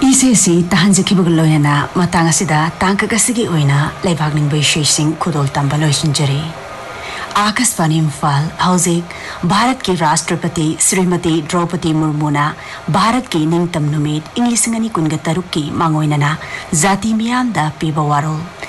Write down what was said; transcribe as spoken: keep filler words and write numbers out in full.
ꯏꯁꯩꯁꯤ ꯇꯥꯍꯟꯖꯈꯤꯕꯒ ꯂꯣꯏꯅꯅ ꯃꯇꯥꯡ ꯑꯁꯤꯗ ꯇꯥꯡꯀꯛ ꯑꯁꯤꯒꯤ ꯑꯣꯏꯅ ꯂꯩꯕꯥꯛ ꯅꯤꯡꯕ ꯏꯁꯩꯁꯤꯡ ꯈꯨꯗꯣꯜ ꯇꯝꯕ ꯂꯣꯏꯁꯤꯟꯖꯔꯤ आकाशवाणी इम्फाल हौजिक भारत की राष्ट्रपति श्रीमती द्रौपदी मुर्मुना भारत की निंगतम नुमित इंग लिसिंग अनि कुनगा तरुक की मांगोइनना जाति मियाम दा पीबा वारोल